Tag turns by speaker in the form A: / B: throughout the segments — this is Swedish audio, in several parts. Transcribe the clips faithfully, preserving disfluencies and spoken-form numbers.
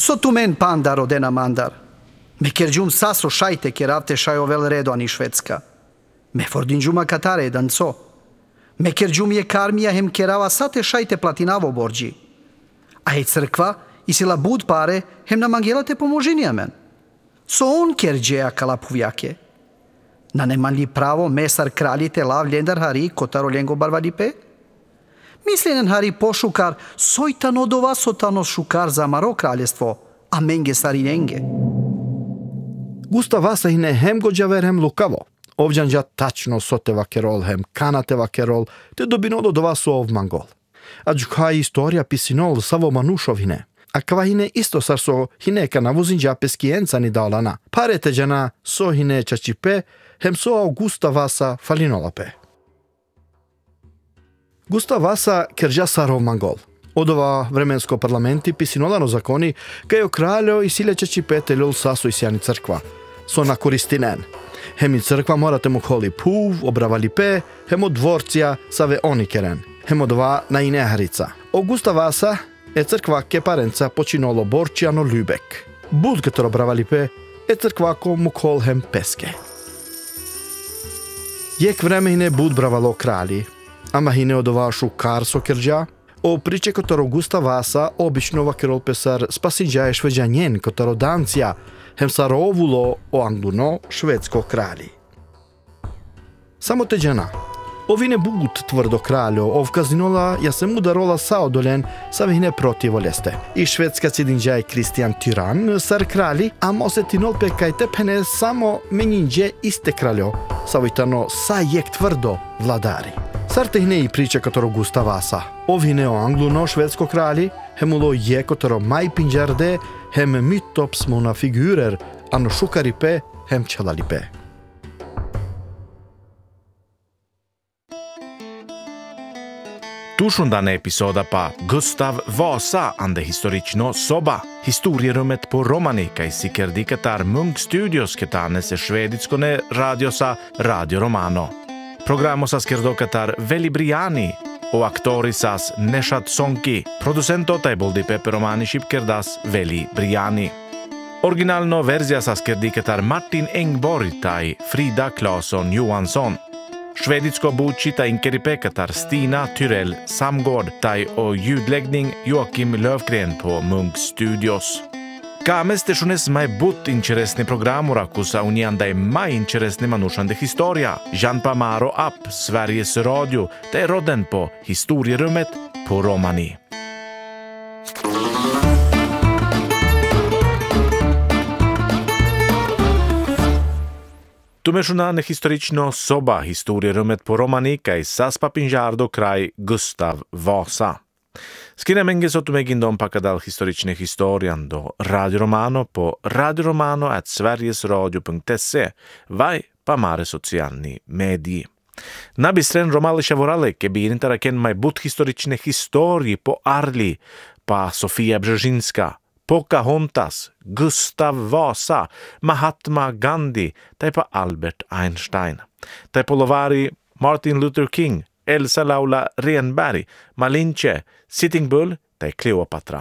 A: Sotumen pandar odena mandar. Me kergjum saso shajte keravte shajovel redo ani Švedska. Me fordingjuma katare danco. Me kergjum je karmija hem kerava sate shajte platinavo borđi. A je crkva i sila bud pare hem na mangelate pomožinjamen. So on kerđeja kalapuvjake. Na neman li pravo mesar kraljite lav ljendar hari kotaro ljengo barvadipe? Mislenen hari pošukar sojtano do vasotano šukar za Maro kraljestvo, a menge sarinenge.
B: Gustav Vasa hine hem gođaver hem lukavo. Ovđanđa tačno soteva kerol hem kanateva kerol, te dobinodo do vasu ov mangol. A džukha historia pisinol savo manušov hine. A kva hine isto sar so hine ka navozinđa peskijenca ni dalana. Parete džana so hine čačipe, hem so Augusta Vasa falinolape. Gustav Vasa kerđa sarov mangol. Odova vremensko parlamenti pisinolano zakoni kajo kraljo i sile čačipe teljol sasu i sjani crkva. So na koristinen. Hem i crkva morate mu holi puv, obravali pe, hem od dvorcija save oni keren. Hem od dva na ineharica. Augusta Vasa e crkva ke parenca počinolo borčiano Lübeck. Bud kator obravali pe, e crkva ko mu hol hem peske. Jek vreme hine bud bravalo krali, ama hine odova šukar so kerđa, o priče kotor Augusta Vasa obično vakerol pesar spasinđa je šveđanjen kotor Dancija, hem sarovulo o Angluno švedsko krali. Samo te džana, ovine bud tvrdo kraljo, ov kazinola ja se mu darola saodolen sa vihne protivoleste. I švedska cidinđa je Kristijan Tyran sar krali, a mosetinol pekajte pene samo meninđe iste kraljo, savojtano sa jek tvrdo vladari. Sar te hine i priča kotoro Gustav Vasa. Ovine o Angluno švedsko krali, hemulo je kotoro maj pinđarde, hem mytopsmona figurer, ano šukaripe, hem čelalipe.
C: Tušundane episoda pa Gustav Vasa ande historično soba. Historierummet på Romani kaj sikerdi katar Munk Studios ketane se švedickone radiosa Radio Romano. Programosa skerdo katar Veli Briani o aktorisas Neshat Sonki. Producento taj boldi Pepe Romani šipkerdas Veli Briani. Originalno verzia sa skerdi katar Martin Engborg taj Frida Claesson Johansson. Švedicko budčita inkeripe katar Stina Tyrell Samgård taj o ljudläggning Joakim Lövgren på Munk Studios. Kameste šunes maj but interesni programura kusa unijandaj maj interesni manušande historia. Jan Pamaro app Sveriges Radio taj rodden på Historierummet på Romani. Tumešunane historično soba Historierummet på Romani kaj saspa pinžardo kraj Gustav Vasa. Skine menge so tumegin dom pakadal historične historian do Radio Romano po radioromano at sverigesradio punkt se vaj pa mare socijalni mediji. Nabistren romale šavorale ke bi interaken maj but historične historiji po Arli, pa Sofia Brzezinska, Pocahontas, Gustav Vasa, Mahatma Gandhi, taj pa Albert Einstein. Taj po lovari Martin Luther King, Elsa Laula Renberg, Malinche, Sitting Bull, taj Kleopatra.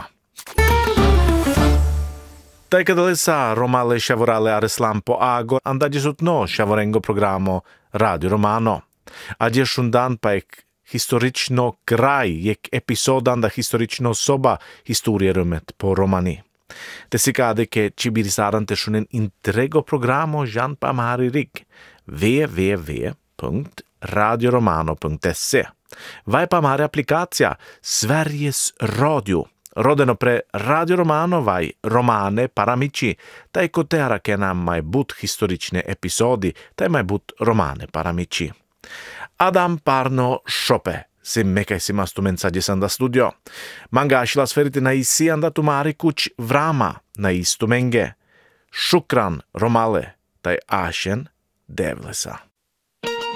C: Taj kada sa romale šavorale areslam po ago, andadje sutno šavorengo programo Radio Romano. Adje šundan pa ek historično kraj, jek episodan da historično soba Historierummet på Romani. Te si kade ke čibirisaran te šunen intrego programo Jan Pamari rig w w w punkt radioromano punkt se. Vaj Pamari aplikacija Sveriges Radio. Rodeno pre Radio Romano vaj romane paramici, taj kotera ke nam maj but historične episodi, taj maj but romane paramici. Adam Parno Šope, se mekaj si mastu mensađe sanda studio. Manga ašila sferite na isi anda tumari kuć vrama na istu menge. Šukran romale, taj ašen devlesa.